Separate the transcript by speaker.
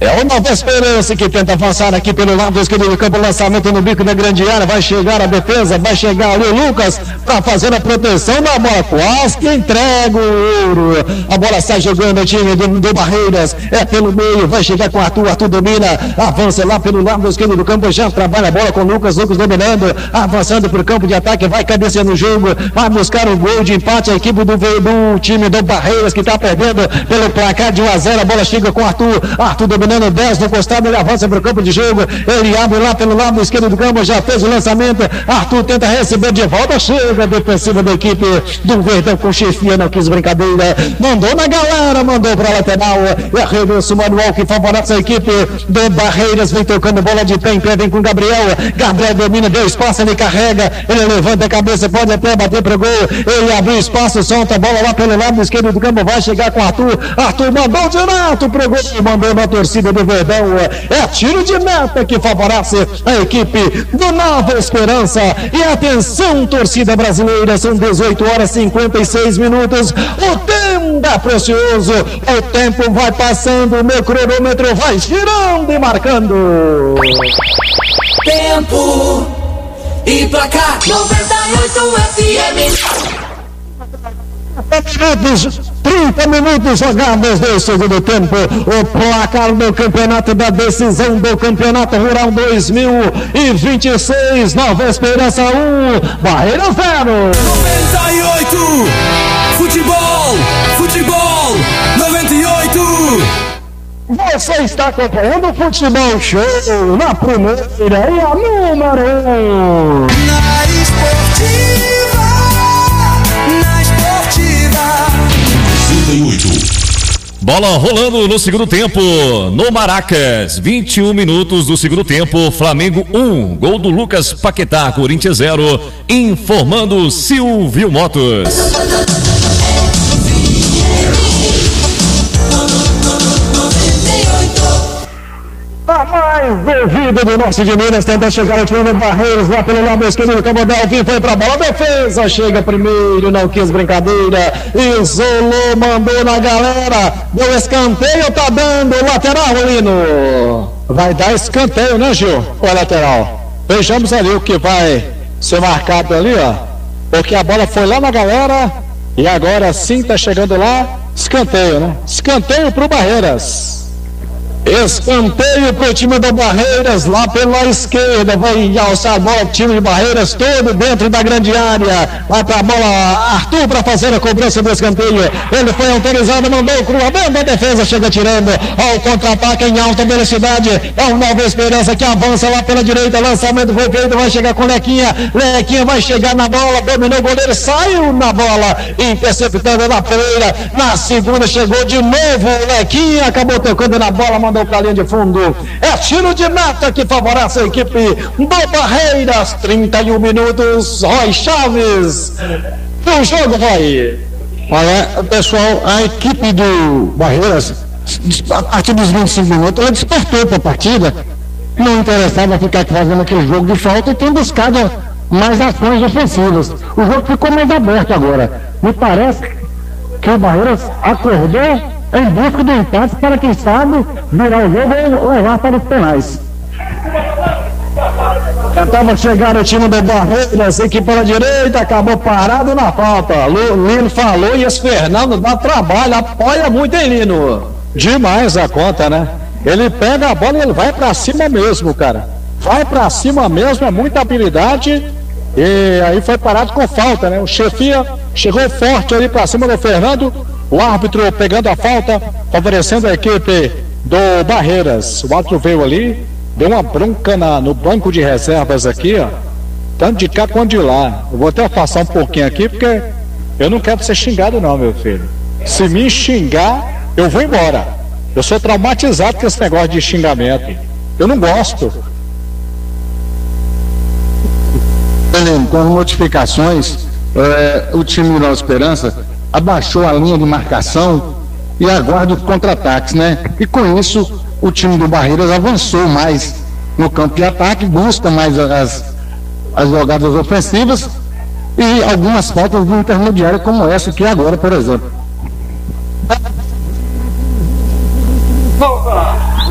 Speaker 1: É o Nova Esperança que tenta avançar aqui pelo lado esquerdo do campo, lançamento no bico da grande área, vai chegar a defesa, vai chegar ali o Lucas para fazer a proteção da bola, quase que entrega o ouro. A bola sai jogando o time do Barreiras, é pelo meio, vai chegar com o Arthur domina, avança lá pelo lado esquerdo do campo, já trabalha a bola com o Lucas dominando, avançando para o campo de ataque, vai cabeceando o jogo, vai buscar um gol de empate, a equipe do time do Barreiras que está perdendo pelo placar de 1-0, a bola chega com o Arthur dominando 10 no costado, ele avança para o campo de jogo, ele abre lá pelo lado esquerdo do campo, já fez o lançamento, Arthur tenta receber de volta, chega a defensiva da equipe do Verdão com chefia, não quis brincadeira, mandou na galera, mandou para a lateral, é arremesso manual que favorece a equipe do Barreiras, vem tocando bola de pé em pé, vem com Gabriel domina, deu espaço, ele carrega, ele levanta a cabeça, pode até bater para o gol, ele abriu espaço, solta a bola lá pelo lado esquerdo do campo, vai chegar com Arthur mandou direto para o gol, mandou na torcida do Verdão, é tiro de meta que favorece a equipe do Nova Esperança, e atenção torcida brasileira, são 18h56, o tempo é precioso, o tempo vai passando, o meu cronômetro vai girando e marcando
Speaker 2: tempo e placar 98 FM.
Speaker 1: 30 minutos jogados do segundo tempo, o placar do campeonato da decisão do Campeonato Rural 2026, Nova Esperança 1, Barreiras 0.
Speaker 2: 98, futebol 98.
Speaker 1: Você está acompanhando o Futebol Show na primeira e a número 1.
Speaker 2: Na esportiva.
Speaker 3: 68. Bola rolando no segundo tempo, no Maracas, 21 minutos do segundo tempo, Flamengo 1, gol do Lucas Paquetá, Corinthians 0, informando Silvio Motos.
Speaker 1: A mais devida do Norte de Minas, tenta chegar o time do Barreiros lá pelo lado esquerdo do campo, Delvin foi pra bola, defesa, chega primeiro, não quis brincadeira, isolou, mandou na galera, deu escanteio, tá dando lateral, Lino. Vai dar escanteio, né, Gil? Ou é lateral? Vejamos ali o que vai ser marcado ali, ó, porque a bola foi lá na galera e agora sim tá chegando lá, escanteio, né? Escanteio pro Barreiras. Escanteio para o time do Barreiras, lá pela esquerda, vai alçar a bola o time de Barreiras, todo dentro da grande área, vai para a bola Arthur para fazer a cobrança do escanteio, ele foi autorizado, mandou o cruzamento, a defesa chega tirando, ao contra-ataque em alta velocidade, é o Nova Esperança que avança lá pela direita, lançamento foi feito, vai chegar com Lequinha vai chegar na bola, dominou o goleiro, saiu na bola, interceptando na primeira, na segunda chegou de novo o Lequinha, acabou tocando na bola, mandou para a linha de fundo, é tiro de meta que favorece a equipe do Barreiras, 31 minutos, Roy Chaves, o jogo, Roy.
Speaker 4: Olha, pessoal, a equipe do Barreiras, a partir dos 25 minutos, ela despertou para a partida, não interessava ficar fazendo aquele jogo de falta e tem buscado mais ações ofensivas. O jogo ficou mais aberto agora. Me parece que o Barreiras acordou em busca do empate para, quem sabe, virar o jogo e levar para os penais.
Speaker 1: Tentava chegar o time do Barreiras, equipe pela direita, acabou parado na falta. Lino falou e esse Fernando dá trabalho, apoia muito, hein, Lino? Demais a conta, né? Ele pega a bola e ele vai pra cima mesmo, cara. Vai pra cima mesmo, é muita habilidade. E aí foi parado com falta, né? O chefia chegou forte ali pra cima do Fernando. O árbitro pegando a falta, favorecendo a equipe do Barreiras. O árbitro veio ali, deu uma bronca no banco de reservas aqui, ó. Tanto de cá quanto de lá. Eu vou até afastar um pouquinho aqui, porque eu não quero ser xingado não, meu filho. Se me xingar, eu vou embora. Eu sou traumatizado com esse negócio de xingamento. Eu não gosto.
Speaker 4: Com as modificações, o time do Nova Esperança abaixou a linha de marcação e aguarda os contra-ataques, né? E com isso, o time do Barreiras avançou mais no campo de ataque, busca mais as jogadas ofensivas e algumas faltas do intermediário, como essa aqui agora, por exemplo.